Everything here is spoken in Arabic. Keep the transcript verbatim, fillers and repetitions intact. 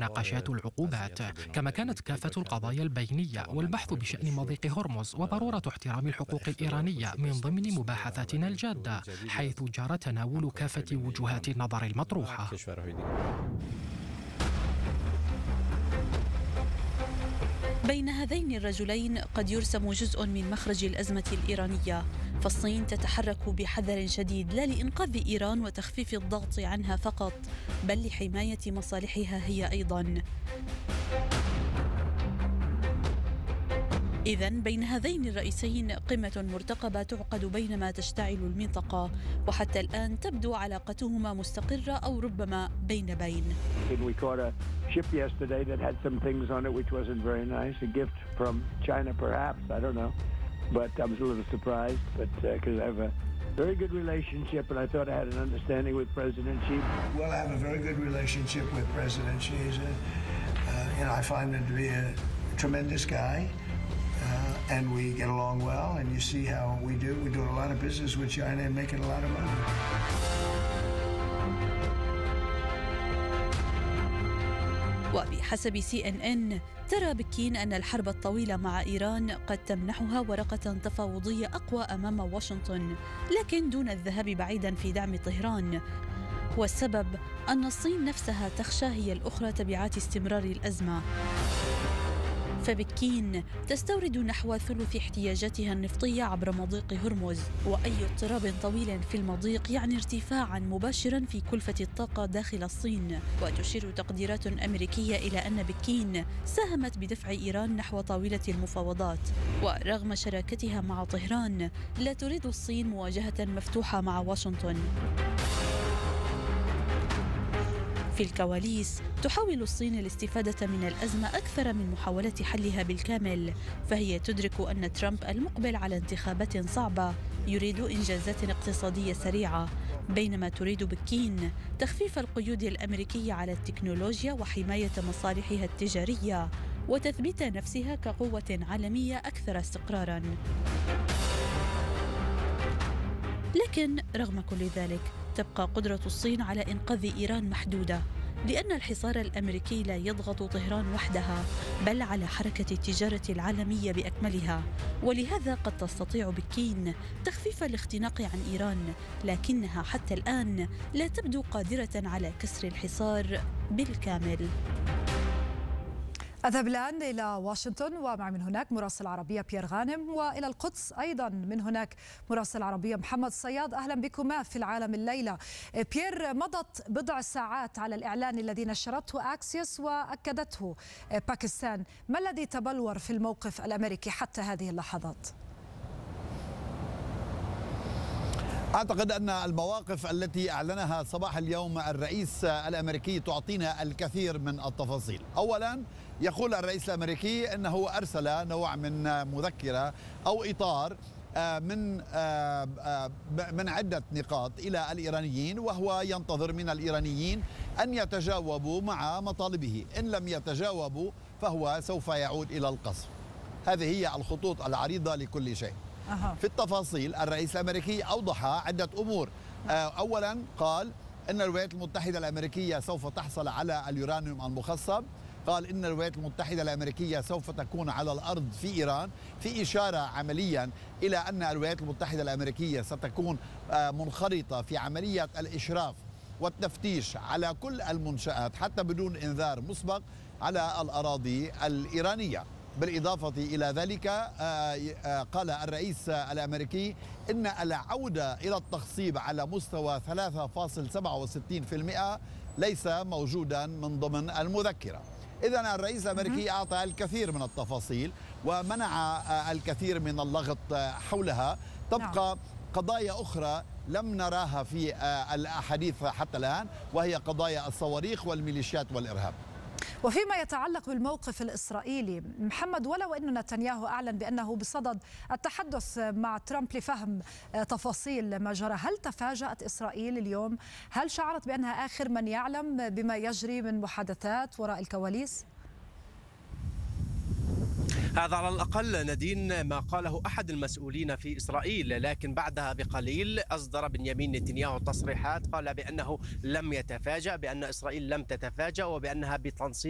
مناقشات العقوبات، كما كانت كافة القضايا البينية والبحث بشأن مضيق هرمز وضرورة احترام الحقوق الإيرانية من ضمن مباحثاتنا الجادة، حيث جرى تناول كافة وجهات النظر المطروحة. بين هذين الرجلين قد يرسم جزء من مخرج الأزمة الإيرانية، فالصين تتحرك بحذر شديد لا لإنقاذ إيران وتخفيف الضغط عنها فقط، بل لحماية مصالحها هي أيضاً. إذن بين هذين الرئيسين قمة مرتقبة تعقد بينما تشتعل المنطقة، وحتى الآن تبدو علاقتهما مستقرة أو ربما بين بين. We caught a ship yesterday that had some things on it which wasn't very nice. A gift from China, perhaps. I don't know, but I was a little surprised. But because uh, I have a very good relationship, and I thought I had an understanding with President Xi. Well, I have a very good relationship with President Xi. He's a, uh, you know, I find him to be a tremendous guy. Uh, and we get along well, and you see how we do. We do a lot of business with China and making a lot of money. وبحسب سي إن إن ترى بكين أن الحرب الطويلة مع إيران قد تمنحها ورقة تفاوضية أقوى أمام واشنطن، لكن دون الذهاب بعيدا في دعم طهران. والسبب أن الصين نفسها تخشى هي الأخرى تبعات استمرار الأزمة. فبكين تستورد نحو ثلث احتياجاتها النفطية عبر مضيق هرمز، وأي اضطراب طويل في المضيق يعني ارتفاعا مباشرا في كلفة الطاقة داخل الصين. وتشير تقديرات أمريكية إلى أن بكين ساهمت بدفع إيران نحو طاولة المفاوضات، ورغم شراكتها مع طهران لا تريد الصين مواجهة مفتوحة مع واشنطن. في الكواليس تحاول الصين الاستفادة من الأزمة أكثر من محاولة حلها بالكامل، فهي تدرك أن ترامب المقبل على انتخابات صعبة يريد إنجازات اقتصادية سريعة، بينما تريد بكين تخفيف القيود الأمريكية على التكنولوجيا وحماية مصالحها التجارية وتثبيت نفسها كقوة عالمية أكثر استقراراً. لكن رغم كل ذلك تبقى قدرة الصين على إنقاذ إيران محدودة، لأن الحصار الأمريكي لا يضغط طهران وحدها بل على حركة التجارة العالمية بأكملها، ولهذا قد تستطيع بكين تخفيف الاختناق عن إيران، لكنها حتى الآن لا تبدو قادرة على كسر الحصار بالكامل. أذهب الآن إلى واشنطن ومع من هناك مراسل العربية بيير غانم، وإلى القدس أيضا من هناك مراسل العربية محمد صياد. أهلا بكما في العالم الليلة. بيير، مضت بضع ساعات على الإعلان الذي نشرته أكسيوس وأكدته باكستان، ما الذي تبلور في الموقف الأمريكي حتى هذه اللحظات؟ أعتقد أن المواقف التي أعلنها صباح اليوم الرئيس الأمريكي تعطينا الكثير من التفاصيل. أولا يقول الرئيس الأمريكي أنه أرسل نوع من مذكرة أو إطار من من عدة نقاط إلى الإيرانيين، وهو ينتظر من الإيرانيين أن يتجاوبوا مع مطالبه، إن لم يتجاوبوا فهو سوف يعود إلى القصف. هذه هي الخطوط العريضة لكل شيء. في التفاصيل الرئيس الأمريكي أوضح عدة أمور. أولا قال أن الولايات المتحدة الأمريكية سوف تحصل على اليورانيوم المخصب، قال إن الولايات المتحدة الأمريكية سوف تكون على الأرض في إيران، في إشارة عمليا إلى أن الولايات المتحدة الأمريكية ستكون منخرطة في عملية الإشراف والتفتيش على كل المنشآت حتى بدون إنذار مسبق على الأراضي الإيرانية. بالإضافة إلى ذلك قال الرئيس الأمريكي إن العودة إلى التخصيب على مستوى ثلاثة فاصلة سبعة وستين بالمئة ليس موجودا من ضمن المذكرة. إذن الرئيس الأمريكي أعطى الكثير من التفاصيل ومنع الكثير من اللغط حولها. تبقى قضايا أخرى لم نراها في الأحاديث حتى الآن، وهي قضايا الصواريخ والميليشيات والإرهاب. وفيما يتعلق بالموقف الإسرائيلي محمد، ولو أن نتنياهو أعلن بأنه بصدد التحدث مع ترامب لفهم تفاصيل ما جرى، هل تفاجأت إسرائيل اليوم؟ هل شعرت بأنها آخر من يعلم بما يجري من محادثات وراء الكواليس؟ هذا على الأقل نادين ما قاله أحد المسؤولين في إسرائيل، لكن بعدها بقليل أصدر بنيامين نتنياهو تصريحات قال بأنه لم يتفاجأ، بأن إسرائيل لم تتفاجأ، وبأنها بتنسيق